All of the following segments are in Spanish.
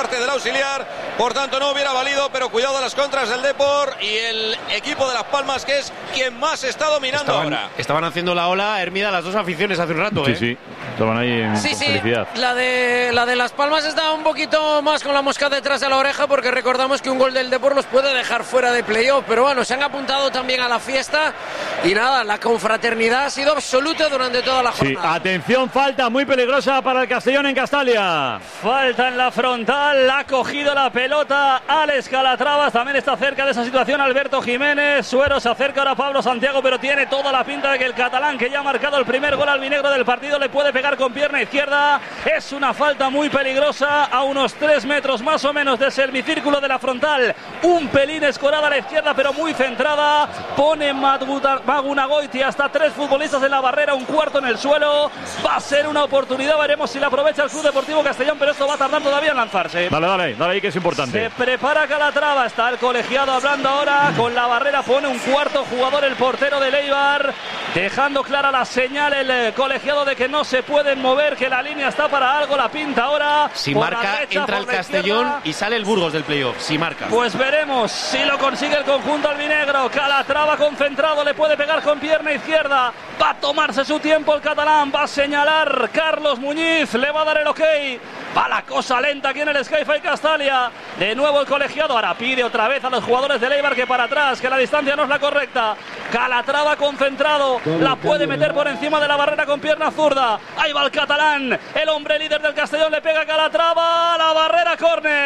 parte del auxiliar, por tanto no hubiera valido, pero cuidado a las contras del Depor y el equipo de Las Palmas, que es quien más está dominando ahora. Estaban haciendo la ola, Hermida, las dos aficiones hace un rato. Sí, estaban ahí en felicidad. La de Las Palmas está un poquito más con la mosca detrás de la oreja, porque recordamos que un gol del Depor los puede dejar fuera de playoff, pero bueno, se han apuntado también a la fiesta y nada, la confraternidad ha sido absoluta durante toda la jornada. Sí, atención, falta muy peligrosa para el Castellón en Castalia. Falta en la frontal, ha cogido la pelota Alex Calatrava, también está cerca de esa situación Alberto Jiménez. Suero, se acerca ahora Pablo Santiago, pero tiene toda la pinta de que el catalán, que ya ha marcado el primer gol albinegro del partido, le puede pegar con pierna izquierda. Es una falta muy peligrosa a unos 3 metros más o menos del semicírculo de la frontal, un pelín escorada a la izquierda pero muy centrada. Pone Magunagoiti hasta 3 futbolistas en la barrera, un cuarto en el suelo. Va a ser una oportunidad, veremos si la aprovecha el Club Deportivo Castellón, pero esto va a tardar todavía en lanzarse. Dale ahí, que es importante. Se prepara Calatrava, está el colegiado hablando ahora con la barrera, pone un cuarto jugador, el portero de Eibar, dejando clara la señal el colegiado de que no se pueden mover, que la línea está para algo, la pinta ahora. Si marca, derecha, entra el Castellón y sale el Burgos del playoff, si marca. Pues veremos si lo consigue el conjunto albinegro. Calatrava concentrado, le puede pegar con pierna izquierda, va a tomarse su tiempo el catalán, va a señalar Carlos Muñiz, le va a dar el ok. Va la cosa lenta aquí en el Sky-Fi Castalia. De nuevo el colegiado ahora pide otra vez a los jugadores de Eibar que para atrás, que la distancia no es la correcta. Calatrava concentrado, la puede meter por encima de la barrera con pierna zurda. Ahí va el catalán, el hombre líder del Castellón, le pega a Calatrava, la barrera,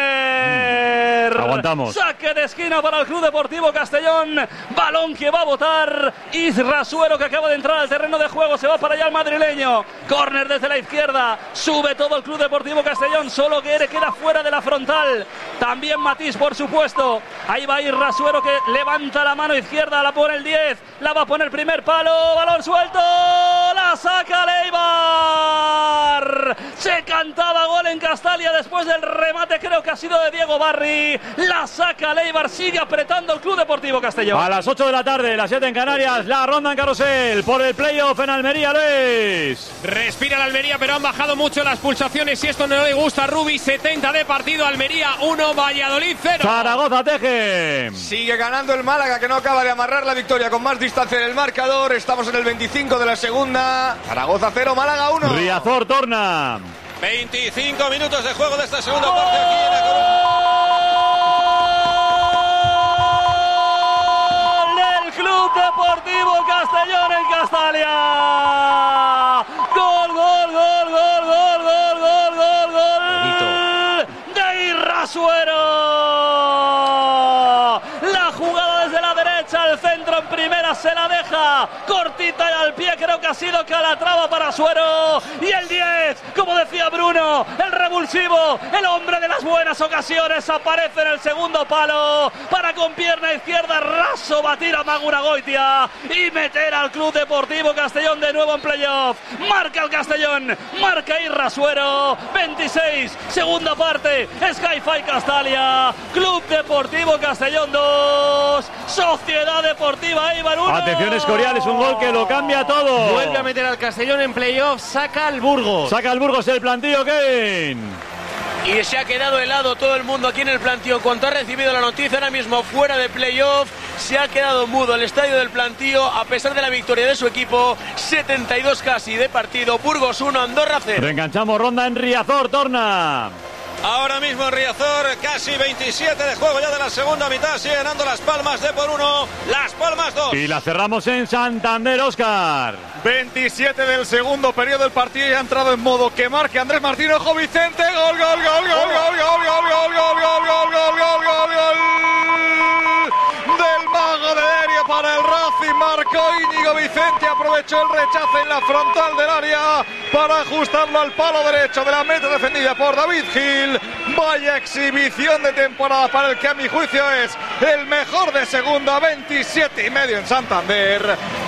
córner. Aguantamos. Saque de esquina para el Club Deportivo Castellón. Balón que va a botar Isra Suero, que acaba de entrar al terreno de juego. Se va para allá el madrileño. Córner desde la izquierda. Sube todo el Club Deportivo Castellón. Solo que queda fuera de la frontal. También Matís, por supuesto. Ahí va Isra Suero, que levanta la mano izquierda. La pone el 10. La va a poner primer palo. Balón suelto. La saca Eibar. Se cantaba gol en Castalia después del remate. Creo que ha sido de Diego Barri. La saca Eibar. Sigue apretando el Club Deportivo Castellón. A las 8 de la tarde, las 7 en Canarias, la ronda en Carrusel por el playoff en Almería, Luis. Respira la Almería, pero han bajado mucho las pulsaciones y esto no le gusta a Rubi. 70 de partido, Almería 1, Valladolid 0. Zaragoza teje. Sigue ganando el Málaga, que no acaba de amarrar la victoria con más distancia en el marcador. Estamos en el 25 de la segunda. Zaragoza 0, Málaga 1. Riazor torna. 25 minutos de juego de esta segunda parte aquí en la Coruña. Club Deportivo Castellón en Castalia. Gol de Isra Suero. La jugada desde la derecha, el centro en primera se la deja cortita y al pie, creo que ha sido Calatrava para Suero. Y el 10, como decía Bruno, el revulsivo, el hombre de las buenas ocasiones, aparece en el segundo palo para con pierna izquierda raso batir a Magunagoitia y meter al Club Deportivo Castellón de nuevo en playoff. Marca el Castellón, marca Isra Suero. 26, segunda parte, Sky-Fi Castalia, Club Deportivo Castellón 2, Sociedad Deportiva Eibar 1. Atención, Escorial, es un gol que lo cambia todo. Vuelve a meter al Castellón en playoff, saca al Burgos. Saca al Burgos el plantillo, Kevin. Y se ha quedado helado todo el mundo aquí en el plantío. En cuanto ha recibido la noticia, ahora mismo fuera de playoff, se ha quedado mudo el estadio del plantío a pesar de la victoria de su equipo. 72 casi de partido. Burgos 1, Andorra 0. Reenganchamos ronda en Riazor, torna. Ahora mismo en Riazor, casi 27 de juego ya de la segunda mitad. Sigue ganando Las Palmas de por 1. Las Palmas 2. Y la cerramos en Santander, Óscar. 27 del segundo periodo del partido y ha entrado en modo que marque Andrés Martín. Ojo Vicente, gol, gol, gol, gol, gol, gol, gol, gol, gol, gol, gol, gol, gol, gol, gol del mago de Derio para el Racing. Marcó Íñigo Vicente, aprovechó el rechazo en la frontal del área para ajustarlo al palo derecho de la meta defendida por David Gil. Vaya exhibición de temporada para el que a mi juicio es el mejor de segunda. 27,5 en Santander.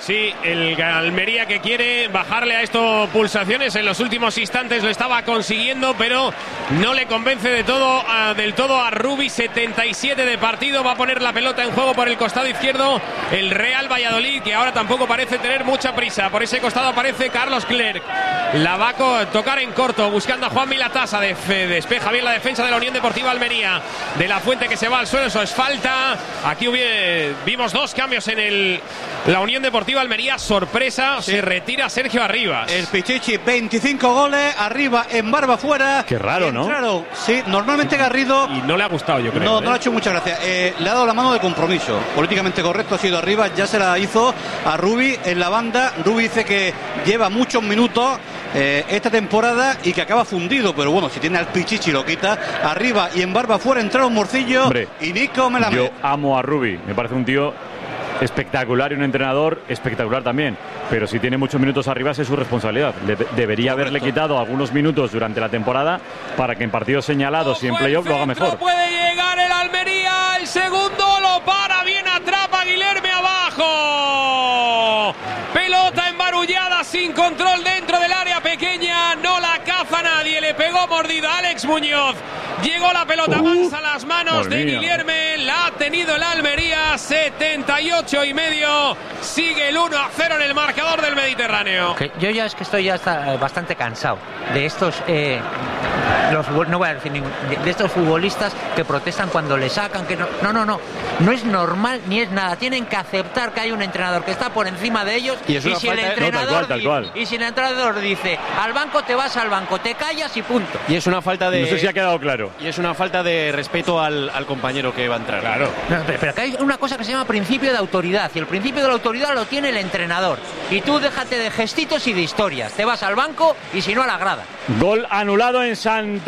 Sí, el Almería que quiere bajarle a estos pulsaciones en los últimos instantes lo estaba consiguiendo, pero no le convence del todo a Rubi. 77 de partido, va a poner la pelota en juego por el costado izquierdo el Real Valladolid, que ahora tampoco parece tener mucha prisa. Por ese costado aparece Carlos Clerc, la va a tocar en corto, buscando a Juan Milatasa, despeja bien la defensa de la Unión Deportiva Almería. De la Fuente que se va al suelo, eso es falta. Aquí vimos 2 cambios en la Unión Deportiva Almería, sorpresa, sí. Se retira Sergio Arribas. El Pichichi, 25 goles, Arribas en barba fuera. Qué raro, ¿no? Sí, normalmente Garrido... Y no le ha gustado, yo creo. No le ha hecho muchas gracias. Le ha dado la mano de compromiso. Políticamente correcto ha sido Arribas, ya se la hizo a Rubi en la banda. Rubi dice que lleva muchos minutos esta temporada y que acaba fundido, pero bueno, si tiene al Pichichi lo quita. Arriba y en barba fuera entraron Morcillo. Hombre, y Nico Melamed. Yo amo a Rubi, me parece un tío espectacular y un entrenador espectacular también, pero si tiene muchos minutos arriba es su responsabilidad. Debería haberle quitado algunos minutos durante la temporada para que en partidos señalados y en playoff lo haga mejor. Puede llegar el Almería, el segundo lo para, bien atrapa Guilherme abajo. Pelota embarullada sin control dentro del área pequeña, no la caza nadie, le pegó mordida Alex Muñoz. Llegó la pelota, avanza a las manos de Guilherme, la ha tenido el Almería, 78,5, sigue el 1-0 en el marcador del Mediterráneo. Yo ya estoy bastante cansado de estos, no voy a decir ningún, de estos futbolistas que protestan cuando le sacan, que no es normal ni es nada, tienen que aceptar que hay un entrenador que está por encima de ellos, y si el entrenador y si el entrenador dice al banco, te vas al banco, te callas y punto. Y es una falta de... No sé si ha quedado claro. Y es una falta de respeto al compañero que va a entrar. Claro. No, pero que hay una cosa que se llama principio de autoridad, y el principio de la autoridad lo tiene el entrenador. Y tú déjate de gestitos y de historias. Te vas al banco y si no a la grada. Gol anulado en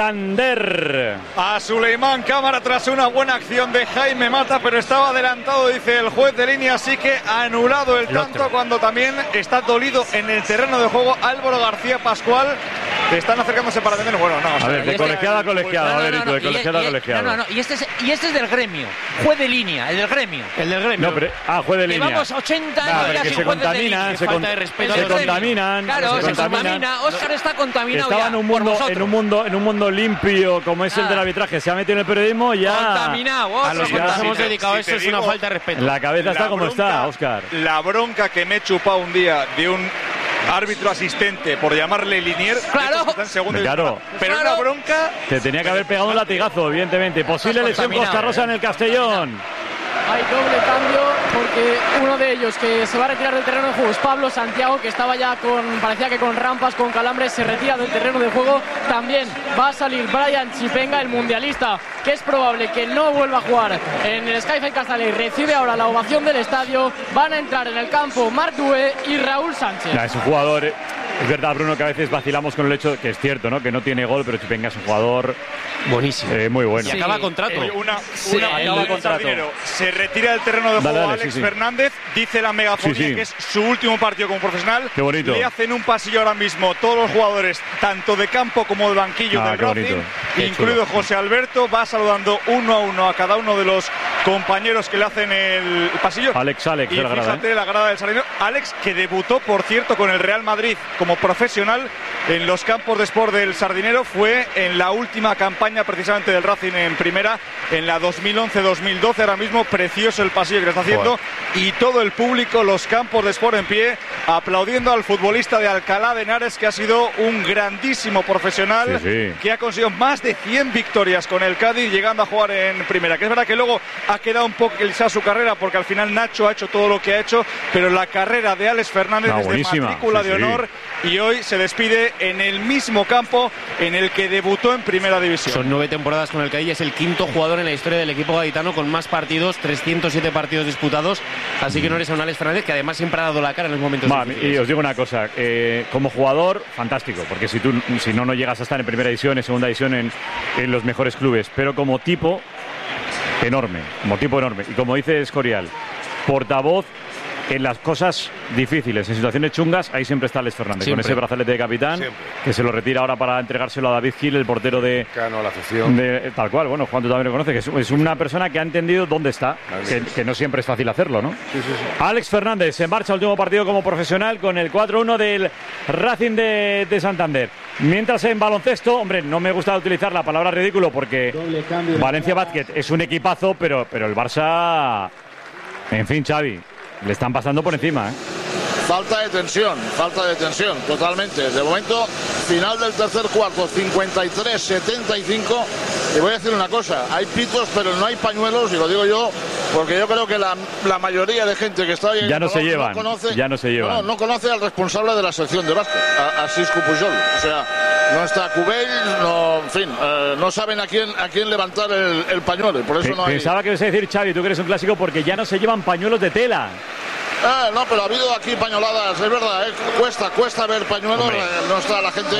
Santander. A Suleimán Cámara tras una buena acción de Jaime Mata, pero estaba adelantado, dice el juez de línea, así que ha anulado el tanto cuando también está dolido en el terreno de juego Álvaro García Pascual. Están acercándose para tener, bueno, no. A ver, de colegiado a colegiado, de colegiado a colegiado. Y este es del gremio, juez de línea, el del gremio. No, pero, juez de línea. Llevamos 80 años que se contaminan, se contaminan. Claro, se contamina. Óscar está contaminado. Estaba en un mundo limpio como es el del arbitraje. Se ha metido en el periodismo ya. Contaminado. A los que nos hemos dedicado a esto es una falta de respeto. La cabeza está como está, Óscar. La bronca que me he chupado un día de un árbitro asistente por llamarle Linier, claro, está en segundo, claro, pero una bronca. Te tenía que haber pegado un latigazo, evidentemente. Posible lesión Costa Rosa en el Castellón. Hay doble cambio porque uno de ellos que se va a retirar del terreno de juego es Pablo Santiago, que estaba ya parecía que con rampas, con calambres, se retira del terreno de juego. También va a salir Brian Chipenga, el mundialista, que es probable que no vuelva a jugar en el Sky Castellé. Recibe ahora la ovación del estadio. Van a entrar en el campo Marc Dué y Raúl Sánchez. Es un jugador, es verdad, Bruno, que a veces vacilamos con el hecho que es cierto, ¿no? Que no tiene gol, pero Chipenga es un jugador buenísimo, muy bueno. Y acaba contrato. Acaba contrato. Se retira del terreno de juego Alex Fernández. Dice la megafonía que es su último partido como profesional. Qué bonito. Le hacen un pasillo ahora mismo todos los jugadores, tanto de campo como de banquillo del Racing, incluido José Alberto. Va saludando uno a uno a cada uno de los compañeros que le hacen el pasillo. Alex, y fíjate la grada del Sardinero. Alex, que debutó, por cierto, con el Real Madrid como profesional en los campos de sport del Sardinero. Fue en la última campaña precisamente del Racing en primera, en la 2011-2012. Ahora mismo precioso el pasillo que le está haciendo, y todo el público, los campos de sport en pie, aplaudiendo al futbolista de Alcalá de Henares, que ha sido un grandísimo profesional, que ha conseguido más de 100 victorias con el Cádiz, llegando a jugar en primera. Que es verdad que luego ha quedado un poco quizás su carrera, porque al final Nacho ha hecho todo lo que ha hecho, pero la carrera de Alex Fernández es de matrícula de honor, y hoy se despide en el mismo campo en el que debutó en primera división. Son 9 temporadas con el Cádiz, es el quinto jugador en la historia del equipo gaditano con más partidos, 307 partidos disputados, así que no eres a un Alex Fernández que además siempre ha dado la cara en los momentos difíciles. Y os digo una cosa, como jugador, fantástico, porque si no llegas a estar en primera división, en segunda división, en los mejores clubes, pero como tipo, enorme, y como dice Escorial, portavoz en las cosas difíciles, en situaciones chungas, ahí siempre está Alex Fernández, siempre, con ese brazalete de capitán, siempre, que se lo retira ahora para entregárselo a David Gil, el portero de... Cano, la afición. Tal cual, bueno, Juan, tú también lo conoces, que es una persona que ha entendido dónde está, que no siempre es fácil hacerlo, ¿no? Sí. Alex Fernández se marcha al último partido como profesional con el 4-1 del Racing de Santander. Mientras en baloncesto, hombre, no me gusta utilizar la palabra ridículo porque Valencia Basket es un equipazo, pero el Barça, en fin, Xavi, le están pasando por encima, ¿eh? Falta de tensión, totalmente. De momento, final del tercer cuarto, 53-75. Y voy a decir una cosa, hay pitos pero no hay pañuelos, y lo digo yo, porque yo creo que la mayoría de gente que está ahí ya no se llevan, no conoce al responsable de la sección de básquet, a Siscu Pujol. O sea, no está Cubell, en fin, no saben a quién levantar el pañuelo, y por eso no hay... Pensaba que ibas a decir, Xavi, tú que eres un clásico, porque ya no se llevan pañuelos de tela. No, pero ha habido aquí pañoladas, es verdad, cuesta ver pañuelos, no está la gente,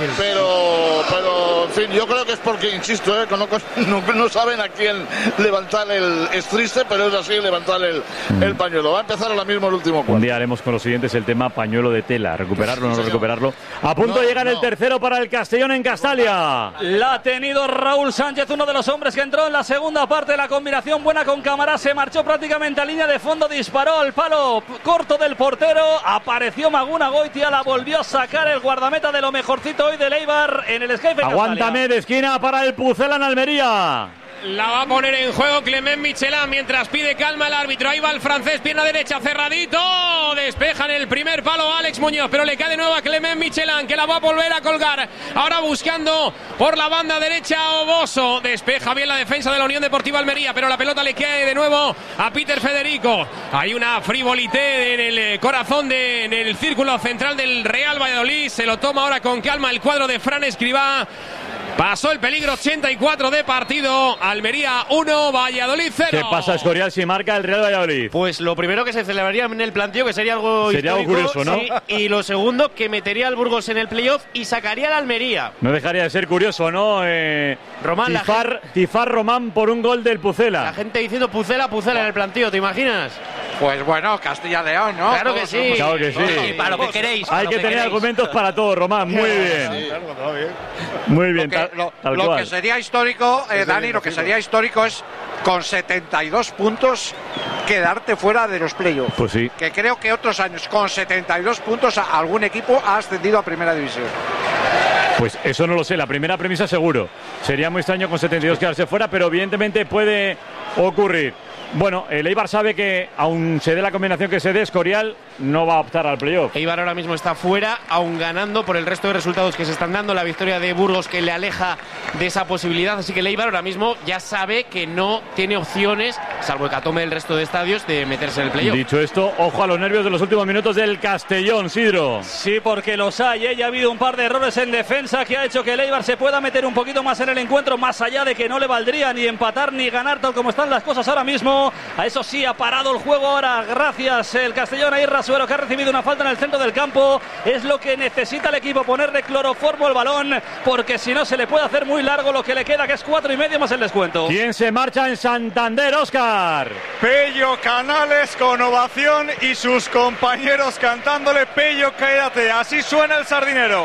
pero en fin, yo creo que es porque, insisto, que no saben a quién levantar es triste, pero es así, levantar el pañuelo. Va a empezar ahora mismo el último cuarto. Un día haremos con los siguientes el tema pañuelo de tela, recuperarlo o no recuperarlo. A punto de llegar el tercero para el Castellón en Castalia. La ha tenido Raúl Sánchez, uno de los hombres que entró en la segunda parte de la combinación buena con Camará, se marchó prácticamente a línea de fondo, disparó al palo corto del portero, apareció Maguna Goitia, la volvió a sacar el guardameta de lo mejorcito hoy de Eibar en el Skype. Aguántame de esquina para el Pucela en Almería. La va a poner en juego Clement Michelin mientras pide calma el árbitro. Ahí va el francés, pierna derecha, cerradito. Despeja en el primer palo Alex Muñoz, pero le cae de nuevo a Clement Michelin, que la va a volver a colgar. Ahora buscando por la banda derecha Oboso. Despeja bien la defensa de la Unión Deportiva Almería, pero la pelota le cae de nuevo a Peter Federico. Hay una frivolité en el corazón en el círculo central del Real Valladolid. Se lo toma ahora con calma el cuadro de Fran Escribá. Pasó el peligro, 84 de partido. Almería 1, Valladolid 0. ¿Qué pasa, Escorial, si marca el Real Valladolid? Pues lo primero que se celebraría en el planteo, que sería algo curioso, ¿no? Sí, y lo segundo, que metería al Burgos en el playoff y sacaría al Almería. No dejaría de ser curioso, ¿no? Román, tifar Román por un gol del Pucela. La gente diciendo Pucela en el planteo, ¿te imaginas? Pues bueno, Castilla-León, ¿no? Claro que sí. Claro que sí. Y para lo que queréis. Hay que tener argumentos para todo, Román. Muy bien. Sí, claro, todo bien. Muy bien. Lo que sería histórico, Dani, lo que sería histórico es con 72 puntos quedarte fuera de los playoffs. Pues sí. Que creo que otros años con 72 puntos algún equipo ha ascendido a primera división. Pues eso no lo sé, la primera premisa seguro. Sería muy extraño con 72 quedarse fuera, pero evidentemente puede ocurrir. Bueno, el Eibar sabe que, aun se dé la combinación que se dé, Escorial no va a optar al playoff. Eibar ahora mismo está fuera, aun ganando por el resto de resultados que se están dando. La victoria de Burgos que le aleja de esa posibilidad. Así que el Eibar ahora mismo ya sabe que no tiene opciones, salvo el catome del resto de estadios, de meterse en el playoff. Dicho esto, ojo a los nervios de los últimos minutos del Castellón, Sidro. Sí, porque los hay, Ya ha habido un par de errores en defensa que ha hecho que el Eibar se pueda meter un poquito más en el encuentro, más allá de que no le valdría ni empatar ni ganar tal como están las cosas ahora mismo. A eso sí, ha parado el juego ahora, gracias el Castellón. Ahí Rasuero, que ha recibido una falta en el centro del campo. Es lo que necesita el equipo, ponerle cloroformo al balón, porque si no se le puede hacer muy largo lo que le queda, que es 4,5 más el descuento. ¿Quién se marcha en Santander, Óscar? Pello Canales con ovación y sus compañeros cantándole: Pello, quédate. Así suena el Sardinero.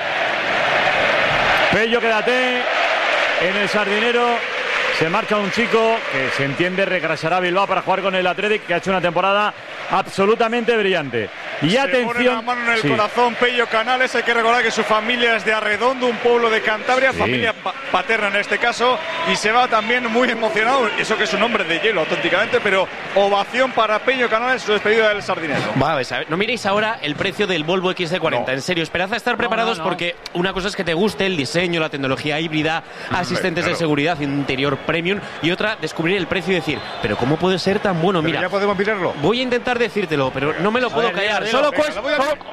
Pello, quédate. En el Sardinero se marcha un chico que se entiende regresará a Bilbao para jugar con el Athletic, que ha hecho una temporada absolutamente brillante. Y atención, pone la mano en el corazón Pello Canales. Hay que recordar que su familia es de Arredondo, un pueblo de Cantabria, familia paterna en este caso, y se va también muy emocionado. Eso que es un hombre de hielo auténticamente, pero ovación para Pello Canales, su despedida del Sardinero. No miréis ahora el precio del Volvo XC40, en serio, esperad a estar preparados porque una cosa es que te guste el diseño, la tecnología híbrida, asistentes de seguridad, interior premium, y otra, descubrir el precio y decir, pero ¿cómo puede ser tan bueno? Pero mira, ya podemos mirarlo. Voy a intentar decírtelo, pero no me lo puedo callar. solo cuesta.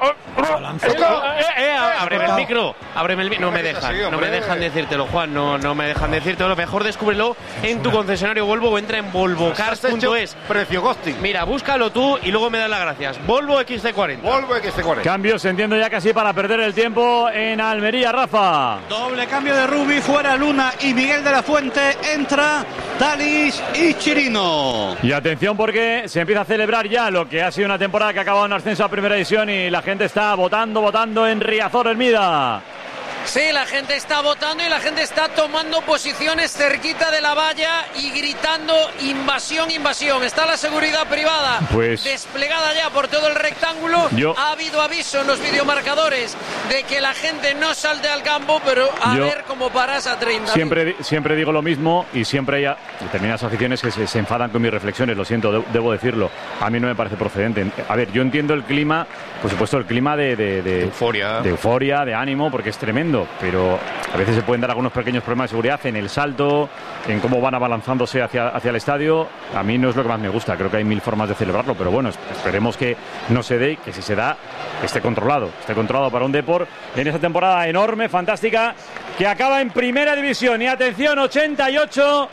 Ábreme el micro. No me dejan decírtelo, Juan. No me dejan decírtelo. Mejor descúbrelo en tu concesionario Volvo o entra en volvocars.es. Precio ghosting. Mira, búscalo tú y luego me das las gracias. Volvo XC40. Volvo XC40. Cambios, entiendo ya casi para perder el tiempo en Almería, Rafa. Doble cambio de Rubi, fuera Luna y Miguel de la Fuente, entra Talis y Chirino. Y atención porque se empieza a celebrar ya lo que ha sido una temporada que ha acabado en ascenso a primera división y la gente está votando en Riazor, Hermida. Sí, la gente está votando y la gente está tomando posiciones cerquita de la valla y gritando invasión, invasión. Está la seguridad privada desplegada ya por todo el rectángulo. Ha habido aviso en los videomarcadores de que la gente no salte al campo, pero a ver cómo paras a 30. Siempre digo lo mismo y siempre hay determinadas aficiones que se enfadan con mis reflexiones. Lo siento, debo decirlo. A mí no me parece procedente. A ver, yo entiendo el clima, por supuesto, el clima de euforia. De euforia, de ánimo, porque es tremendo. Pero a veces se pueden dar algunos pequeños problemas de seguridad en el salto, en cómo van abalanzándose hacia el estadio. A mí no es lo que más me gusta, creo que hay mil formas de celebrarlo, pero bueno, esperemos que no se dé y que si se da esté controlado para un Depor en esa temporada enorme, fantástica, que acaba en primera división. Y atención, 88,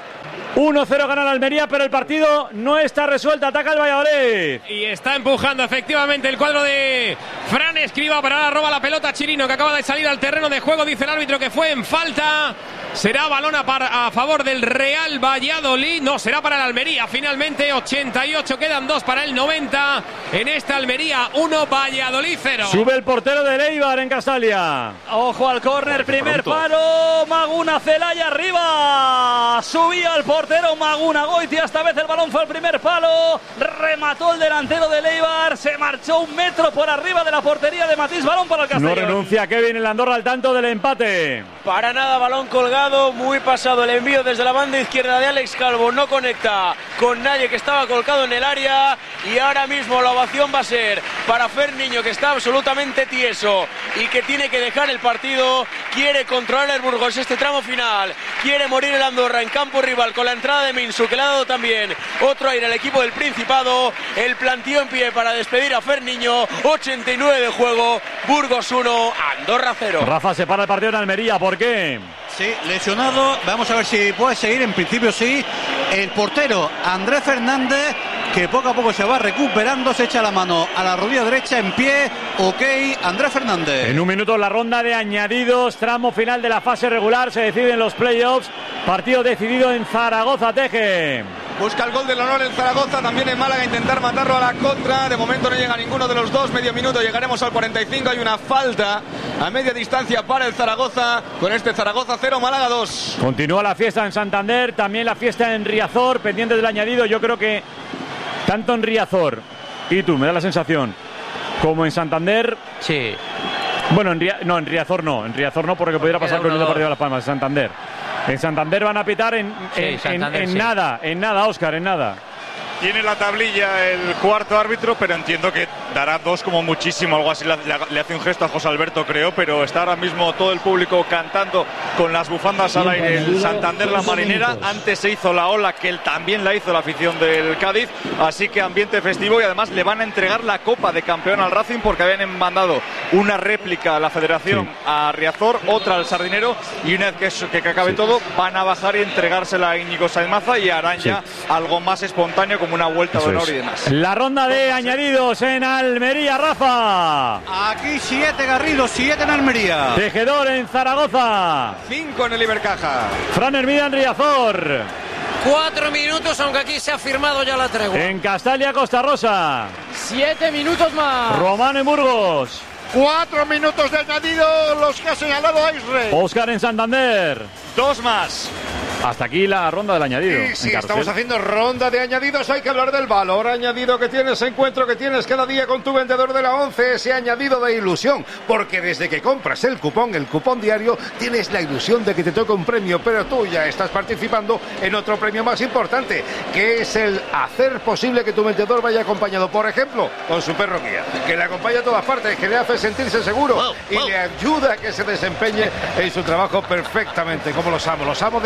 1-0 gana la Almería, pero el partido no está resuelto. Ataca el Valladolid. Y está empujando efectivamente el cuadro de Fran Escribá, pero ahora roba la pelota Chirino, que acaba de salir al terreno de juego. Dice el árbitro que fue en falta. Será balón a favor del Real Valladolid. No, será para el Almería. Finalmente 88, quedan 2 para el 90. En esta Almería 1, Valladolid 0. Sube el portero de Eibar en Castalia. Ojo al córner, primer palo. Maguna Celaya arriba. Subía el portero Maguna Goitia. Esta vez el balón fue al primer palo. Remató el delantero de Eibar. Se marchó 1 metro por arriba de la portería de Matís. Balón para el Castellón. No renuncia Kevin el Andorra al tanto del empate. Para nada, balón colgado. Muy pasado el envío desde la banda izquierda de Alex Calvo. No conecta con nadie que estaba colocado en el área. Y ahora mismo la ovación va a ser para Fer Niño, que está absolutamente tieso y que tiene que dejar el partido. Quiere controlar el Burgos este tramo final. Quiere morir el Andorra en campo rival con la entrada de Minsu, que le ha dado también otro aire al equipo del Principado. El planteo en pie para despedir a Fer Niño. 89 de juego. Burgos 1, Andorra 0. Rafa se para el partido en Almería. ¿Por qué? Sí, lesionado. Vamos a ver si puede seguir. En principio sí. El portero Andrés Fernández, que poco a poco se va recuperando, se echa la mano a la rodilla derecha en pie. Ok, Andrés Fernández. En un minuto la ronda de añadidos, tramo final de la fase regular, se deciden los playoffs. Partido decidido en Zaragoza, Teje. Busca el gol del honor en Zaragoza, también en Málaga, intentar matarlo a la contra. De momento no llega ninguno de los dos, medio minuto, llegaremos al 45. Hay una falta a media distancia para el Zaragoza. Con este Zaragoza 0, Málaga 2. Continúa la fiesta en Santander, también la fiesta en Riazor, pendiente del añadido. Yo creo que tanto en Riazor, y tú, me da la sensación, como en Santander. Sí. Bueno, en Riazor no, porque pudiera pasar con el partido de Las Palmas, en Santander. En Santander van a pitar en nada, Óscar, en nada. Tiene la tablilla el cuarto árbitro, pero entiendo que dará 2 como muchísimo, algo así. Le hace un gesto a José Alberto, creo, pero está ahora mismo todo el público cantando con las bufandas al aire. El Santander, la Marinera. Antes se hizo la ola, que también la hizo la afición del Cádiz. Así que ambiente festivo, y además le van a entregar la Copa de Campeón al Racing, porque habían mandado una réplica a la Federación a Riazor, otra al Sardinero, y una vez que acabe todo, van a bajar y entregársela a Íñigo Sáenz Maza y harán ya algo más espontáneo, como una vuelta de honor y demás. La ronda de añadidos en Almería, Rafa. Aquí 7 Garrido, 7 en Almería. Tejedor en Zaragoza. 5 en el Ibercaja. Fran Hermida en Riazor. 4 minutos, aunque aquí se ha firmado ya la tregua. En Castalia, Costa Rosa. 7 minutos más. Román en Burgos. 4 minutos de añadido, los que ha señalado a Israel. Óscar en Santander. 2 más. Hasta aquí la ronda del añadido. Sí, estamos haciendo ronda de añadidos. Hay que hablar del valor añadido que tienes, encuentro que tienes cada día con tu vendedor de la 11. Ese añadido de ilusión, porque desde que compras el cupón diario, tienes la ilusión de que te toca un premio, pero tú ya estás participando en otro premio más importante, que es el hacer posible que tu vendedor vaya acompañado, por ejemplo, con su perro guía, que le acompaña a todas partes, que le hace sentirse seguro y le ayuda a que se desempeñe en su trabajo perfectamente, como los amo de verdad, que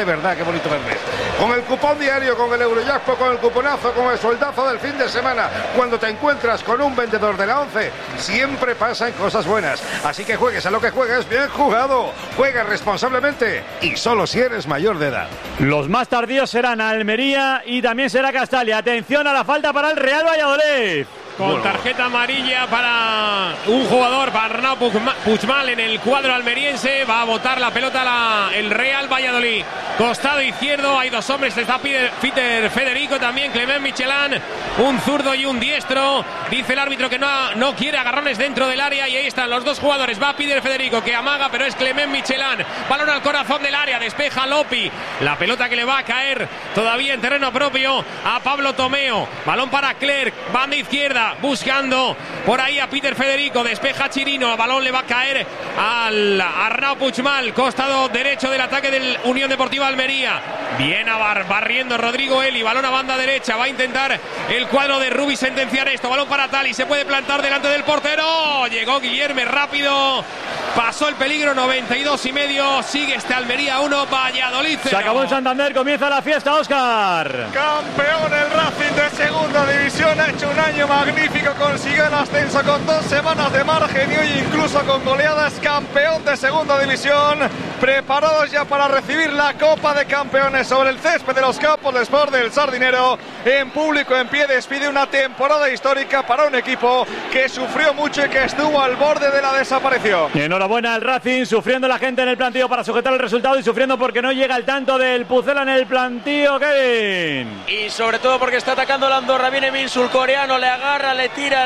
bonito verles. Con el cupón diario, con el Eurojackpot, con el cuponazo, con el sueldazo del fin de semana, cuando te encuentras con un vendedor de la 11, siempre pasan cosas buenas. Así que juegues a lo que juegues, bien jugado. Juega responsablemente y solo si eres mayor de edad. Los más tardíos serán Almería y también será Castalia. Atención a la falta para el Real Valladolid. Con tarjeta amarilla para un jugador, para Arnau Puigmal en el cuadro almeriense. Va a botar la pelota el Real Valladolid. Costado izquierdo, hay dos hombres. Está Peter Federico también, Clement Michelin, un zurdo y un diestro. Dice el árbitro que no quiere agarrones dentro del área. Y ahí están los dos jugadores. Va Peter Federico, que amaga, pero es Clement Michelin. Balón al corazón del área, despeja Lopi. La pelota que le va a caer todavía en terreno propio a Pablo Tomeo. Balón para Clerc, banda izquierda. Buscando por ahí a Peter Federico, despeja Chirino, el balón le va a caer al Arnau Puigmal, costado derecho del ataque del Unión Deportiva Almería. Viene barriendo Rodrigo Eli, balón a banda derecha, va a intentar el cuadro de Rubi sentenciar esto, balón para Tali, se puede plantar delante del portero, llegó Guillerme rápido, pasó el peligro, 92,5, sigue este Almería 1, Valladolid 0. Se acabó el Santander, comienza la fiesta, Óscar. Campeón el Racing de segunda división, ha hecho un año magnífico, consiguió el ascenso con 2 semanas de margen y hoy incluso con goleadas, campeón de segunda división, preparados ya para recibir la Copa de Campeones sobre el césped de los Campos de Sport del Sardinero, en público, en pie, despide una temporada histórica para un equipo que sufrió mucho y que estuvo al borde de la desaparición. Enhorabuena al Racing, sufriendo la gente en el plantío para sujetar el resultado y sufriendo porque no llega el tanto del Pucela en el plantío, Kevin. Y sobre todo porque está atacando la Andorra, viene Min surcoreano, le agarra, le tira,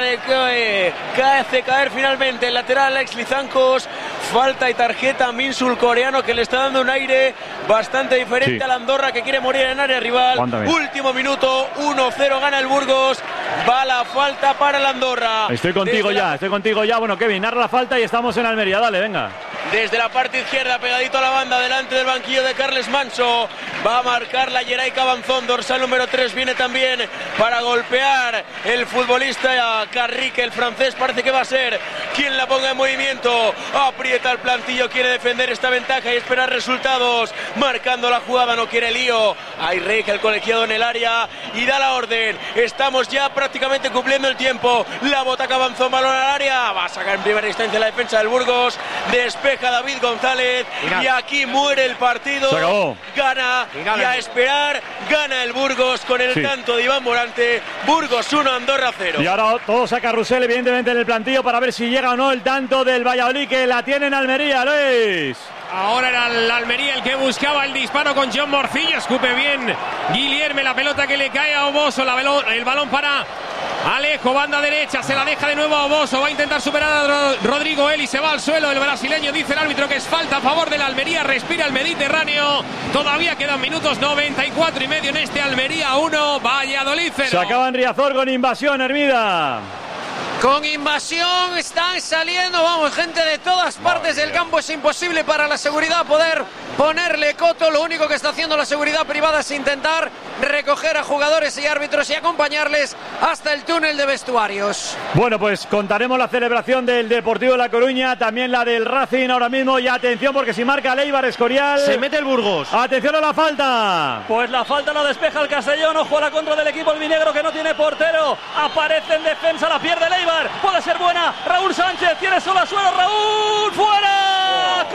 hace caer finalmente el lateral Alex Lizancos, falta y tarjeta a Min surcoreano, que le está dando un aire bastante diferente a la Andorra, que quiere morir en área rival. Último minuto, 1-0 gana el Burgos, va la falta para la Andorra. Estoy contigo ya, bueno, Kevin, narra la falta y estamos en Almería, dale, venga. Desde la parte izquierda, pegadito a la banda, delante del banquillo de Carles Manso, va a marcar la Geray Cabanzón, dorsal número 3, viene también para golpear el futbolista Carrique, el francés, parece que va a ser quien la ponga en movimiento, aprieta el plantillo, quiere defender esta ventaja y esperar resultados, marcando la jugada, no quiere lío, hay Rey, el colegiado en el área y da la orden, estamos ya prácticamente cumpliendo el tiempo, la bota Cabanzón, balón al área, va a sacar en primera instancia la defensa del Burgos, despeja David González y aquí muere el partido, gana y a esperar, gana el Burgos con el tanto de Iván Morante, Burgos 1, Andorra 0. Y ahora todos a carrusel evidentemente en el plantillo para ver si llega o no el tanto del Valladolid, que la tiene en Almería, Luis. Ahora era el Almería el que buscaba el disparo con John Morcillo, escupe bien Guillerme, la pelota que le cae a Oboso, el balón para Alejo, banda derecha, se la deja de nuevo a Oboso, va a intentar superar a Rodrigo Eli, se va al suelo el brasileño, dice el árbitro que es falta a favor del Almería, respira el Mediterráneo, todavía quedan minutos, 94,5 en este Almería 1, Valladolid 0. Se acaba en Riazor con invasión, Hermida. Con invasión están saliendo, vamos, gente de todas partes del campo. Es imposible para la seguridad poder ponerle coto. Lo único que está haciendo la seguridad privada es intentar recoger a jugadores y árbitros y acompañarles hasta el túnel de vestuarios. Bueno, pues contaremos la celebración del Deportivo de La Coruña, también la del Racing ahora mismo. Y atención, porque si marca Leibar Escorial, se mete el Burgos. Atención a la falta. Pues la falta la despeja el Castellón. Ojo a la contra del equipo albinegro, que no tiene portero. Aparece en defensa, la pierde Leibar. Puede ser buena. Raúl Sánchez tiene solo a Suero. Raúl fuera.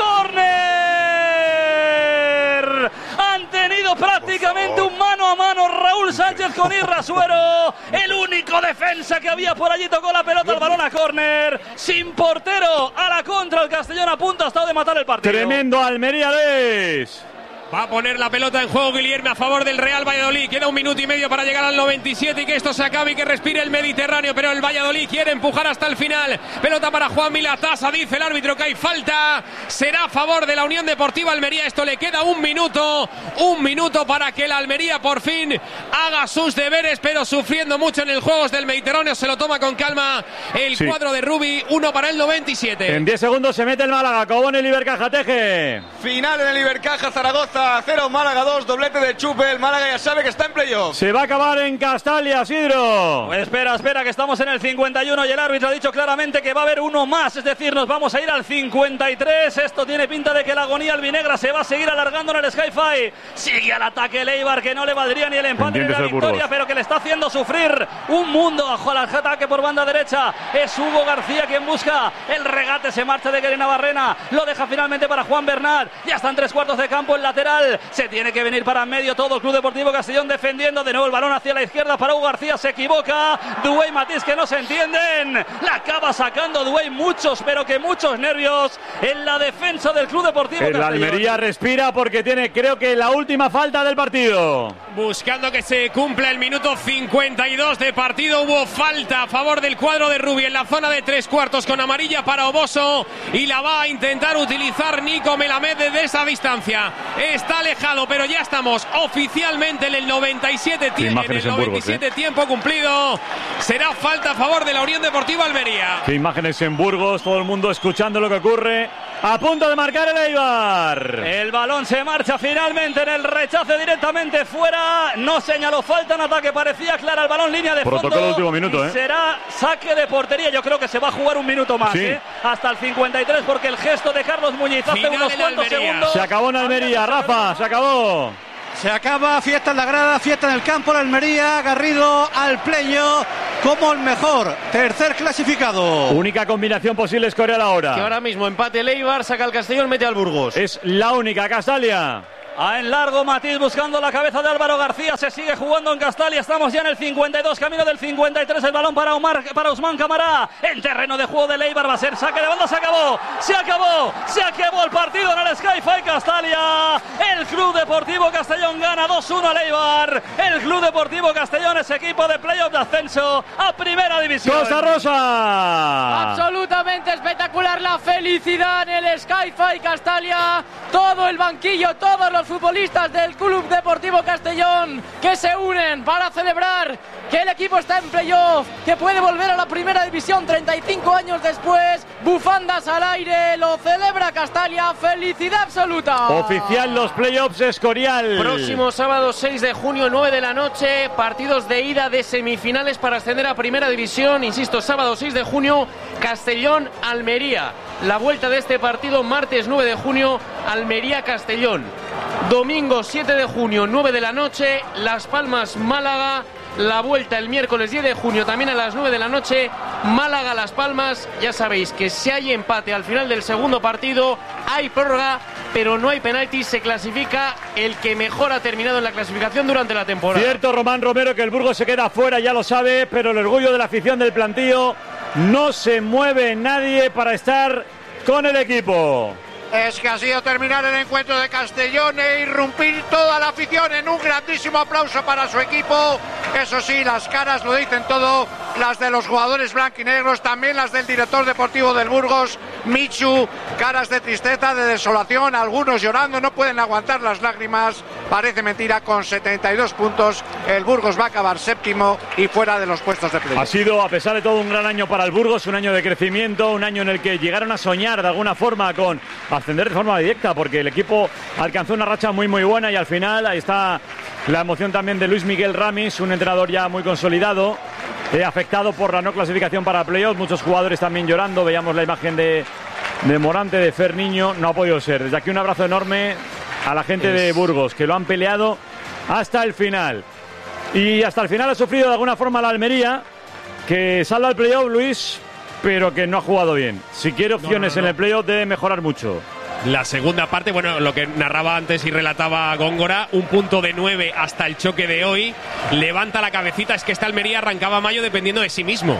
¡Córner! Han tenido prácticamente un mano a mano Raúl Sánchez con Irra Suero. El único defensa que había por allí tocó la pelota, el balón a córner. Sin portero, a la contra el Castellón, a punto ha estado de matar el partido. Tremendo Almería, Luis. Va a poner la pelota en juego Guillerme a favor del Real Valladolid. Queda 1 minuto y medio para llegar al 97 y que esto se acabe y que respire el Mediterráneo. Pero el Valladolid quiere empujar hasta el final. Pelota para Juan Milatasa. Dice el árbitro que hay falta. Será a favor de la Unión Deportiva Almería. Esto le queda 1 minuto. 1 minuto para que la Almería por fin haga sus deberes, pero sufriendo mucho en el Juegos del Mediterráneo. Se lo toma con calma el cuadro de Rubi. 1 para el 97. En 10 segundos se mete el Málaga. Cobón el Ibercaja, Teje. Final en el Ibercaja Zaragoza. Zaragoza 0, Málaga 2, doblete de Chupe. El Málaga ya sabe que está en playoff. Se va a acabar en Castalia, Sidro. Pues espera, que estamos en el 51 y el árbitro ha dicho claramente que va a haber uno más, es decir, nos vamos a ir al 53. Esto tiene pinta de que la agonía albinegra se va a seguir alargando en el Sky-Fi. Sigue al ataque el Eibar, que no le valdría ni el empate ni la victoria, pero que le está haciendo sufrir un mundo. Bajo el ataque por banda derecha es Hugo García quien busca el regate, se marcha de Guerena Barrena, lo deja finalmente para Juan Bernat. Ya están 3/4 de campo, el lateral se tiene que venir para medio, todo el Club Deportivo Castellón defendiendo, de nuevo el balón hacia la izquierda para Hugo García, se equivoca Duey Matís, que no se entienden, la acaba sacando Duey, muchos nervios en la defensa del Club Deportivo el Castellón. Almería respira porque tiene, creo que, la última falta del partido. Buscando que se cumpla el minuto 52 de partido. Hubo falta a favor del cuadro de Rubí en la zona de 3/4 con amarilla para Oboso, y la va a intentar utilizar Nico Melamed desde esa distancia. Está alejado, pero ya estamos oficialmente en el 97, tiempo cumplido. Será falta a favor de la Unión Deportiva Almería. Qué imágenes en Burgos, todo el mundo escuchando lo que ocurre. A punto de marcar el Eibar. El balón se marcha finalmente en el rechace directamente fuera. No señaló falta en ataque, parecía clara el balón, línea de fondo. Protocolo último minuto, y será saque de portería. Yo creo que se va a jugar un minuto más, sí. Hasta el 53, porque el gesto de Carlos Muñiz hace unos cuantos segundos. Se acabó en Almería, Rafa, se acabó. Se acaba, fiesta en la grada, fiesta en el campo, la Almería, Garrido al pleño como el mejor tercer clasificado. Única combinación posible es Escorial ahora. Que ahora mismo empate el Eibar, saca el Castellón, mete al Burgos. Es la única, Castalia. En largo Matís buscando la cabeza de Álvaro García, se sigue jugando en Castalia, estamos ya en el 52, camino del 53, el balón para Ousmane Camará, en terreno de juego del Eibar, va a ser saque de banda, se acabó el partido en el Sky-Fi Castalia. El Club Deportivo Castellón gana 2-1 al Eibar. El Club Deportivo Castellón es equipo de playoff de ascenso a Primera División. Costa Rosa. Absolutamente espectacular la felicidad en el Sky-Fi Castalia, todo el banquillo, todos los futbolistas del Club Deportivo Castellón que se unen para celebrar que el equipo está en playoff, que puede volver a la Primera División 35 años después. Bufandas al aire, lo celebra Castalia, felicidad absoluta. Oficial los playoffs Escorial. Próximo sábado 6 de junio, 9 de la noche, partidos de ida de semifinales para ascender a Primera División. Insisto, sábado 6 de junio, Castellón-Almería. La vuelta de este partido, martes 9 de junio, Almería-Castellón. Domingo 7 de junio, 9 de la noche, Las Palmas-Málaga. La vuelta el miércoles 10 de junio, también a las 9 de la noche, Málaga-Las Palmas. Ya sabéis que si hay empate al final del segundo partido, hay prórroga, pero no hay penaltis. Se clasifica el que mejor ha terminado en la clasificación durante la temporada. Cierto, Román Romero, que el Burgos se queda fuera, ya lo sabe, pero el orgullo de la afición del plantío, no se mueve nadie para estar con el equipo. Es que ha sido terminar el encuentro de Castellón e irrumpir toda la afición en un grandísimo aplauso para su equipo. Eso sí, las caras lo dicen todo, las de los jugadores blanquinegros, también las del director deportivo del Burgos, Michu, caras de tristeza, de desolación, algunos llorando, no pueden aguantar las lágrimas. Parece mentira, con 72 puntos el Burgos va a acabar séptimo y fuera de los puestos de playoff. Ha sido, a pesar de todo, un gran año para el Burgos, un año de crecimiento, un año en el que llegaron a soñar de alguna forma con ascender de forma directa, porque el equipo alcanzó una racha muy buena y al final ahí está la emoción también de Luis Miguel Ramis, un entrenador ya muy consolidado, afectado por la no clasificación para playoffs, muchos jugadores también llorando. Veíamos la imagen de Morante, de Fer Niño, no ha podido ser. Desde aquí un abrazo enorme a la gente de Burgos, que lo han peleado hasta el final. Y hasta el final ha sufrido de alguna forma la Almería, que sale al playoff, Luis, pero que no ha jugado bien. Si quiere opciones en el playoff debe mejorar mucho. La segunda parte, bueno, lo que narraba antes y relataba Góngora, un punto de 9 hasta el choque de hoy. Levanta la cabecita, es que esta Almería arrancaba mayo dependiendo de sí mismo.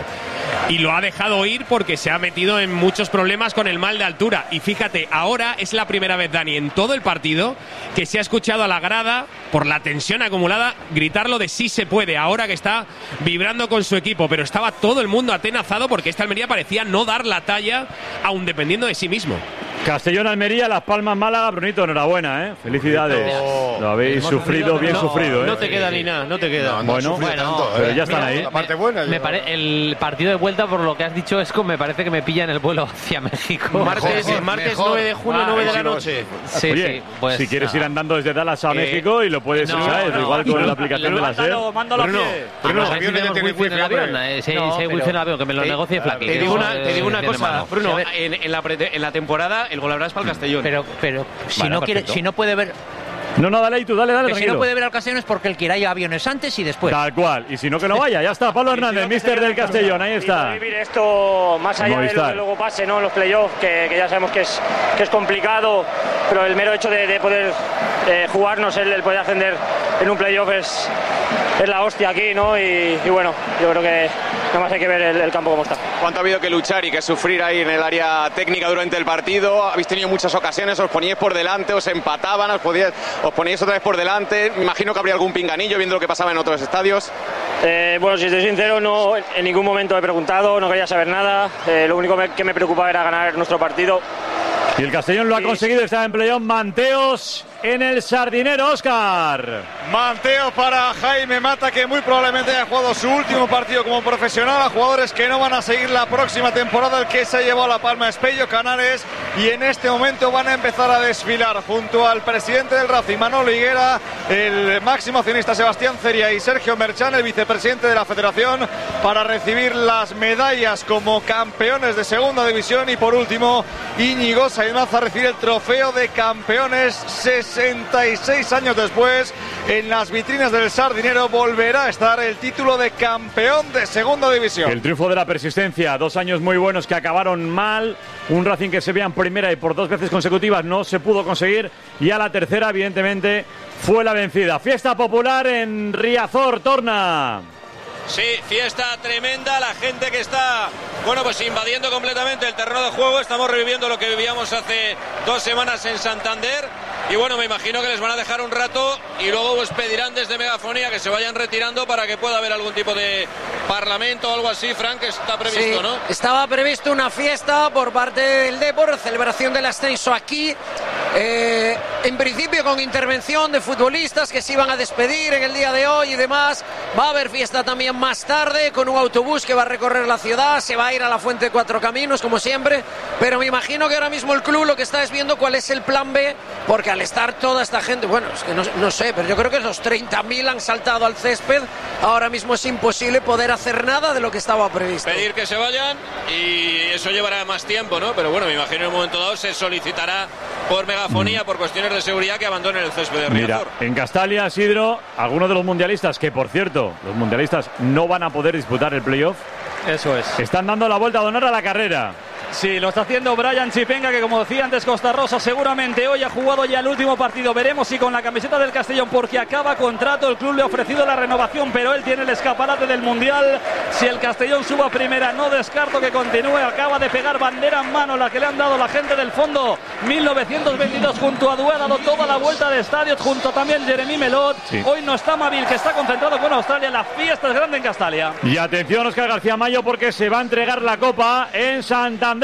Y lo ha dejado ir porque se ha metido en muchos problemas con el mal de altura. Y fíjate, ahora es la primera vez, Dani, en todo el partido que se ha escuchado a la grada, por la tensión acumulada, gritarlo de sí se puede, ahora que está vibrando con su equipo. Pero estaba todo el mundo atenazado porque esta Almería parecía no dar la talla, aun dependiendo de sí mismo. Castellón-Almería, Las Palmas-Málaga. Brunito, enhorabuena, Felicidades. Lo habéis sufrido, bien sufrido, No te queda ni nada, no te queda. Bueno, pero ya están ahí. La parte buena. El partido de vuelta, por lo que has dicho, me parece que me pilla en el vuelo hacia México. Martes 9 de junio, 9 de la noche. Sí, Oye, sí, pues, si quieres ir andando desde Dallas a México y lo puedes usar, igual con la aplicación de la SER. Mándalo a pie. Pero los aviones ya tienen wifi en el avión. Sí, wifi en el avión, que me lo negocie Flaky. Te digo una cosa, Bruno, en la temporada el gol habrá es para el Castellón. Pero si no puede ver... No, dale, tú, dale, Que tranquilo. si no puede ver al Castellón es porque él quiere ir a aviones antes y después. Tal cual, y si no que no vaya, ya está. Pablo Hernández, míster del Castellón, ahí está. Vivir esto más allá de lo que luego pase, ¿no? Los playoffs, que ya sabemos que es complicado, pero el mero hecho de poder jugarnos, el poder ascender en un playoff es la hostia aquí, ¿no? Y bueno, yo creo que nada más hay que ver el campo como está. ¿Cuánto ha habido que luchar y que sufrir ahí en el área técnica durante el partido? Habéis tenido muchas ocasiones, os poníais por delante, os empataban, os poníais otra vez por delante. Me imagino que habría algún pinganillo viendo lo que pasaba en otros estadios. Bueno, si estoy sincero, no, en ningún momento he preguntado, no quería saber nada. Lo único que me preocupaba era ganar nuestro partido. Y el Castellón lo ha conseguido, está en playoff. Manteos en el Sardinero, Óscar. Manteo para Jaime Mata, que muy probablemente haya jugado su último partido como profesional. A jugadores que no van a seguir la próxima temporada. El que se ha llevado la palma es Pello Canares, y en este momento van a empezar a desfilar junto al presidente del Racing, Manolo Higuera, el máximo accionista Sebastián Ceria y Sergio Merchán, el vicepresidente de la federación, para recibir las medallas como campeones de segunda división. Y por último, Íñigo Sainz-Maza recibe el trofeo de campeones. 66 años después, en las vitrinas del Sardinero volverá a estar el título de campeón de segunda división. El triunfo de la persistencia, 2 años muy buenos que acabaron mal. Un Racing que se veía en primera y por 2 veces consecutivas no se pudo conseguir, y a la tercera evidentemente fue la vencida. Fiesta popular en Riazor, Torna. Sí, fiesta tremenda, la gente que está, bueno, pues invadiendo completamente el terreno de juego. Estamos reviviendo lo que vivíamos hace 2 semanas en Santander, y bueno, me imagino que les van a dejar un rato y luego pues pedirán desde megafonía que se vayan retirando para que pueda haber algún tipo de parlamento o algo así. Frank, está previsto, sí, ¿no? Estaba previsto una fiesta por parte del Depor, celebración del ascenso aquí, en principio con intervención de futbolistas que se iban a despedir en el día de hoy y demás. Va a haber fiesta también más tarde con un autobús que va a recorrer la ciudad, se va a ir a la Fuente de 4 Caminos como siempre, pero me imagino que ahora mismo el club lo que está es viendo cuál es el plan B, porque al estar toda esta gente, bueno, es que no sé, pero yo creo que los 30.000 han saltado al césped, ahora mismo es imposible poder hacer nada de lo que estaba previsto. Pedir que se vayan, y eso llevará más tiempo, ¿no? Pero bueno, me imagino en un momento dado se solicitará por megafonía, por cuestiones de seguridad, que abandonen el césped de Riazor. Mira, en Castalia, Sidro, algunos de los mundialistas, que por cierto, los mundialistas no van a poder disputar el playoff. Eso es. Están dando la vuelta de honor a la carrera. Sí, lo está haciendo Brian Chipenga, que como decía antes Costa Rosa, seguramente hoy ha jugado ya el último partido. Veremos si con la camiseta del Castellón, porque acaba contrato, el club le ha ofrecido la renovación, pero él tiene el escaparate del Mundial. Si el Castellón suba a primera, no descarto que continúe. Acaba de pegar bandera en mano, la que le han dado la gente del fondo 1922 junto a Due, ha dado toda la vuelta de estadios, junto también Jeremy Melot. Sí. Hoy no está Mavil, que está concentrado con Australia. La fiesta es grande en Castalia. Y atención, Óscar García Mayo, porque se va a entregar la copa en Santander.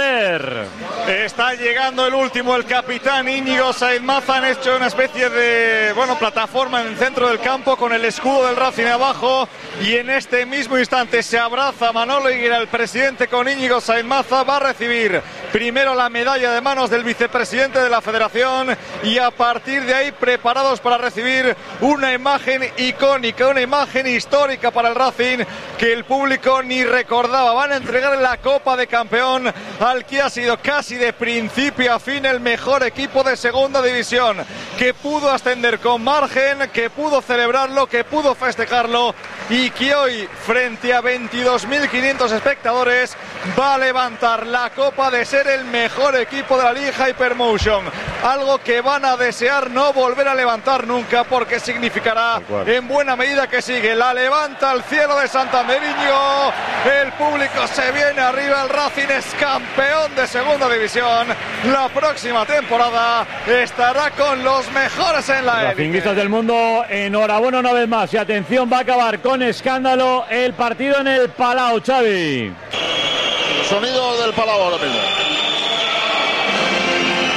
Está llegando el último, el capitán Íñigo Sainz-Maza. Han hecho una especie de, bueno, plataforma en el centro del campo con el escudo del Racing abajo, y en este mismo instante se abraza Manolo Higuera, el presidente, con Íñigo Sainz-Maza. Va a recibir primero la medalla de manos del vicepresidente de la federación, y a partir de ahí preparados para recibir una imagen icónica, una imagen histórica para el Racing que el público ni recordaba. Van a entregar la Copa de Campeón al que ha sido casi de principio a fin el mejor equipo de segunda división, que pudo ascender con margen, que pudo celebrarlo, que pudo festejarlo, y que hoy, frente a 22.500 espectadores, va a levantar la copa de ser el mejor equipo de la Liga Hypermotion. Algo que van a desear no volver a levantar nunca, porque significará en buena medida que sigue. La levanta al cielo de Santander Íñigo. El público se viene arriba. El Racing es campeón de segunda división. La próxima temporada estará con los mejores en la élite. Racinguistas del mundo, enhorabuena una vez más. Y atención, va a acabar con escándalo el partido en el Palau, Xavi. Sonido del Palau ahora mismo.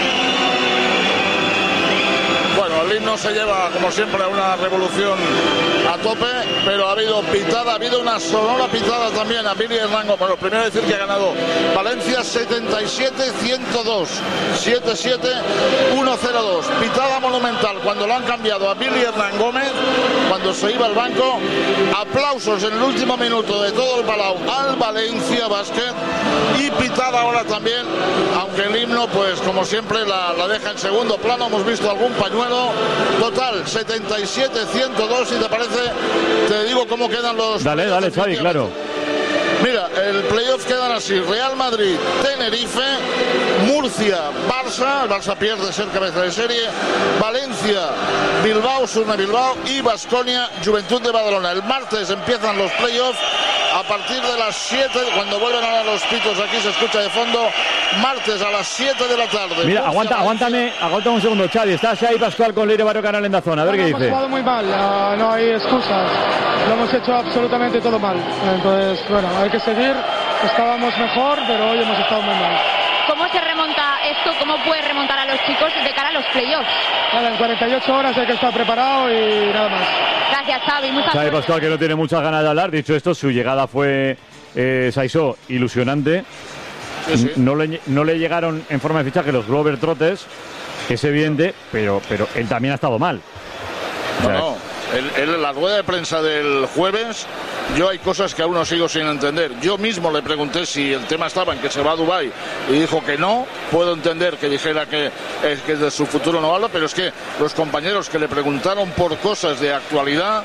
no se lleva, como siempre, a una revolución a tope, pero ha habido pitada, ha habido una sonora pitada también a Billy Hernán Gómez. Bueno, primero decir que ha ganado Valencia 77-102, 7-7-1-0-2. Pitada monumental cuando lo han cambiado a Billy Hernán Gómez, cuando se iba al banco. Aplausos en el último minuto de todo el Palau al Valencia Basket, y pitada ahora también, aunque el himno, pues como siempre, la deja en segundo plano. Hemos visto algún pañuelo. Total 77-102. Si te parece, te digo cómo quedan los... Dale, Xavi, claro. Mira, el playoff quedan así: Real Madrid, Tenerife, Murcia, Barça. El Barça pierde, ser cabeza de serie. Valencia, Bilbao, Surne Bilbao, y Baskonia, Juventud de Badalona. El martes empiezan los playoffs a partir de las 7, cuando vuelven a los pitos, aquí se escucha de fondo, martes a las 7 de la tarde. Mira, aguántame un segundo, Xavi. Está Xavi Pascual con Leire Barrio Canal en la zona. A ver qué dice. Hemos jugado muy mal, no hay excusas. Lo hemos hecho absolutamente todo mal. Entonces, bueno, hay que seguir. Estábamos mejor, pero hoy hemos estado muy mal. ¿Cómo se remonta esto? ¿Cómo puede remontar a los chicos de cara a los playoffs? Nada, en 48 horas hay que estar preparado y nada más. Gracias, Xavi. Muchas Xavi gracias. Pascual, que no tiene muchas ganas de hablar. Dicho esto, su llegada fue, Saisó, ilusionante. Sí. No le llegaron en forma de fichaje los Glover Trotters, que es evidente, pero él también ha estado mal. O sea, En la rueda de prensa del jueves, yo hay cosas que aún no sigo sin entender. Yo mismo le pregunté si el tema estaba en que se va a Dubái y dijo que no. Puedo entender que dijera que de su futuro no habla, pero es que los compañeros que le preguntaron por cosas de actualidad,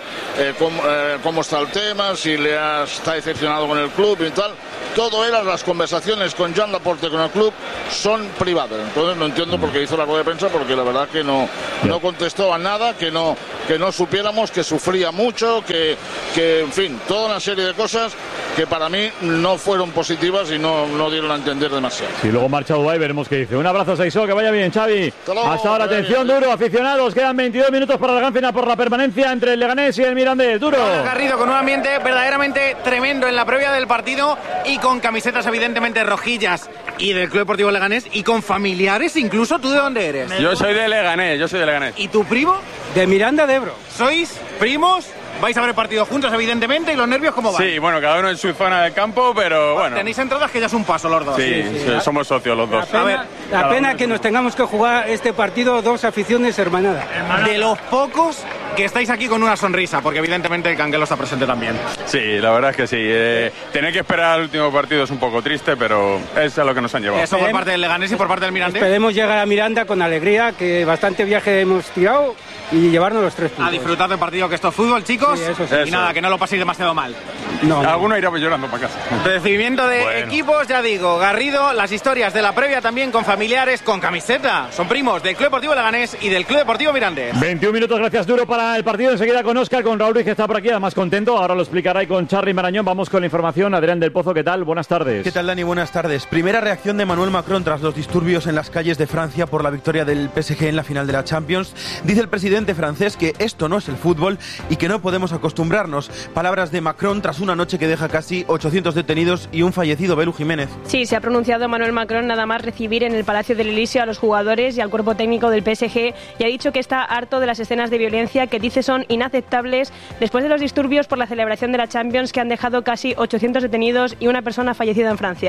cómo está el tema, si está decepcionado con el club y tal, todo eran las conversaciones con Joan Laporte con el club son privadas. Entonces no entiendo por qué hizo la rueda de prensa, porque la verdad que no contestó a nada, que no supiéramos, que sufría mucho, que en fin, toda una serie de cosas que para mí no fueron positivas y no dieron a entender demasiado. Y luego marcha a Dubái, veremos qué dice. Un abrazo, Saisó, que vaya bien, Xavi. Hasta ahora, atención, Duro, aficionados, quedan 22 minutos para la gran final por la permanencia entre el Leganés y el Mirandés. Duro. Garrido con un ambiente verdaderamente tremendo en la previa del partido, y con camisetas evidentemente rojillas y del Club Deportivo Leganés, y con familiares incluso. ¿Tú de dónde eres? Yo soy de Leganés, ¿Y tu primo? De Miranda de Ebro. ¿Sois primos? Vais a ver el partido juntos, evidentemente, y los nervios, ¿cómo van? Sí, bueno, cada uno en su zona del campo, pero bueno. Tenéis entradas que ya es un paso los dos. Sí, somos socios los dos. La pena que nos tengamos que jugar este partido dos aficiones hermanadas. De los pocos que estáis aquí con una sonrisa, porque evidentemente el Canguelo está presente también. Sí, la verdad es que sí. Tener que esperar al último partido es un poco triste, pero es a lo que nos han llevado. Eso por parte del Leganés y por parte del Mirandés. Esperemos llegar a Miranda con alegría, que bastante viaje hemos tirado, y llevarnos los 3 puntos. A disfrutar del partido, que esto es fútbol, chicos. Sí, eso sí. Y nada, que no lo paséis demasiado mal. No. Alguno irá llorando para casa. Recibimiento de equipos, ya digo, Garrido, las historias de la previa también con familiares, con camiseta. Son primos del Club Deportivo Leganés y del Club Deportivo Mirandés. 21 minutos, gracias, Duro, para el partido. Enseguida con Óscar, con Raúl Ruiz, que está por aquí, además contento. Ahora lo explicará, y con Charly Marañón. Vamos con la información. Adrián del Pozo, ¿qué tal? Buenas tardes. ¿Qué tal, Dani? Buenas tardes. Primera reacción de Emmanuel Macron tras los disturbios en las calles de Francia por la victoria del PSG en la final de la Champions. Dice el presidente francés que esto no es el fútbol y que no podemos acostumbrarnos. Palabras de Macron tras una noche que deja casi 800 detenidos y un fallecido, Belu Jiménez. Sí, se ha pronunciado Emmanuel Macron nada más recibir en el Palacio del Elíseo a los jugadores y al cuerpo técnico del PSG, y ha dicho que está harto de las escenas de violencia que dice son inaceptables después de los disturbios por la celebración de la Champions, que han dejado casi 800 detenidos y una persona fallecida en Francia.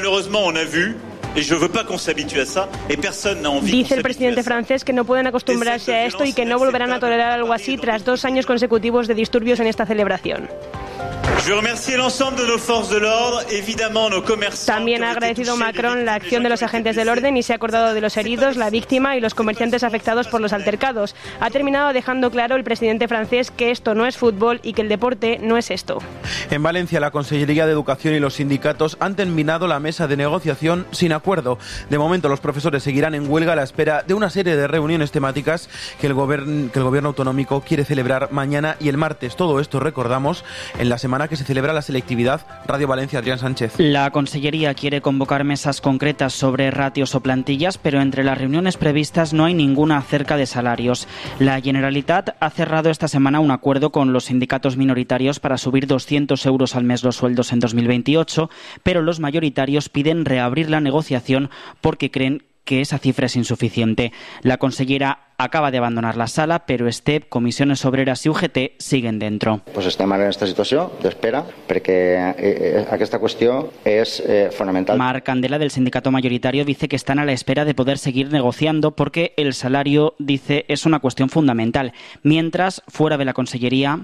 Dice el presidente francés que no pueden acostumbrarse a esto y que no volverán a tolerar algo así tras 2 años consecutivos de disturbios en esta celebración. También ha agradecido Macron la acción de los agentes del orden y se ha acordado de los heridos, la víctima y los comerciantes afectados por los altercados. Ha terminado dejando claro el presidente francés que esto no es fútbol y que el deporte no es esto. En Valencia, la Consellería de Educación y los sindicatos han terminado la mesa de negociación sin acuerdo. De momento, los profesores seguirán en huelga a la espera de una serie de reuniones temáticas que el gobierno autonómico quiere celebrar mañana y el martes. Todo esto, recordamos, en la semana que se celebra la selectividad. Radio Valencia, Adrián Sánchez. La Consellería quiere convocar mesas concretas sobre ratios o plantillas, pero entre las reuniones previstas no hay ninguna acerca de salarios. La Generalitat ha cerrado esta semana un acuerdo con los sindicatos minoritarios para subir 200 euros al mes los sueldos en 2028, pero los mayoritarios piden reabrir la negociación porque creen que esa cifra es insuficiente. La consellera acaba de abandonar la sala, pero STEP, Comissiones Obreres i UGT siguen dentro. Pues estem ara en aquesta situació d'espera perquè aquesta qüestió és fonamental. Marc Candela, del sindicato mayoritario, dice que están a la espera de poder seguir negociando porque el salario, dice, es una cuestión fundamental. Mientras, fuera de la Consellería,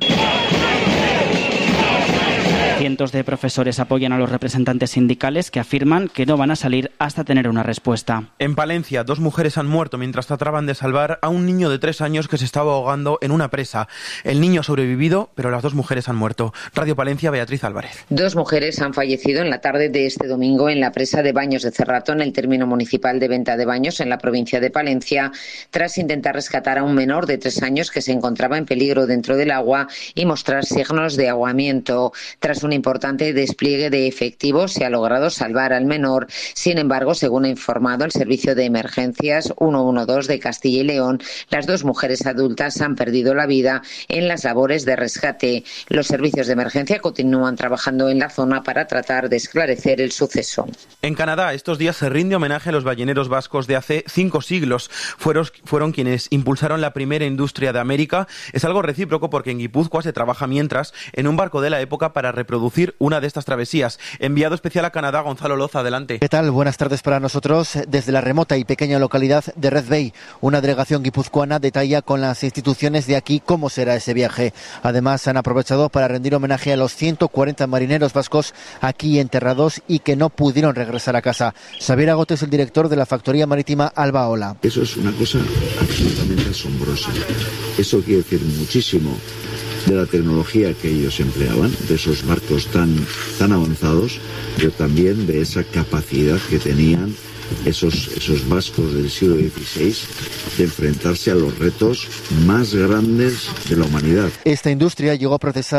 cientos de profesores apoyan a los representantes sindicales que afirman que no van a salir hasta tener una respuesta. En Palencia, 2 mujeres han muerto mientras trataban de salvar a un niño de 3 años que se estaba ahogando en una presa. El niño ha sobrevivido, pero las 2 mujeres han muerto. Radio Palencia, Beatriz Álvarez. 2 mujeres han fallecido en la tarde de este domingo en la presa de Baños de Cerrato, en el término municipal de Venta de Baños, en la provincia de Palencia, tras intentar rescatar a un menor de 3 años que se encontraba en peligro dentro del agua y mostrar signos de ahogamiento. Tras un importante despliegue de efectivos se ha logrado salvar al menor. Sin embargo, según ha informado el Servicio de Emergencias 112 de Castilla y León, las 2 mujeres adultas han perdido la vida en las labores de rescate. Los servicios de emergencia continúan trabajando en la zona para tratar de esclarecer el suceso. En Canadá, estos días se rinde homenaje a los balleneros vascos de hace 5 siglos. Fueron quienes impulsaron la primera industria de América. Es algo recíproco porque en Guipúzcoa se trabaja mientras en un barco de la época para reproducir una de estas travesías. Enviado especial a Canadá, Gonzalo Loza, adelante. ¿Qué tal? Buenas tardes para nosotros. Desde la remota y pequeña localidad de Red Bay, una delegación guipuzcoana detalla con las instituciones de aquí cómo será ese viaje. Además, han aprovechado para rendir homenaje a los 140 marineros vascos aquí enterrados y que no pudieron regresar a casa. Xavier Agote es el director de la factoría marítima Albaola. Eso es una cosa absolutamente asombrosa. Eso quiere decir muchísimo de la tecnología que ellos empleaban, de esos barcos tan avanzados, pero también de esa capacidad que tenían esos vascos del siglo XVI de enfrentarse a los retos más grandes de la humanidad. Esta industria llegó a procesar